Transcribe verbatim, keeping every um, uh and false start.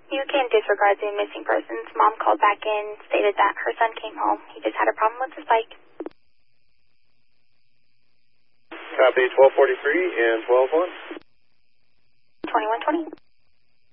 You can disregard the missing persons. Mom called back in, stated that her son came home. He just had a problem with his bike. Copy twelve forty-three and twelve one. twenty-one twenty.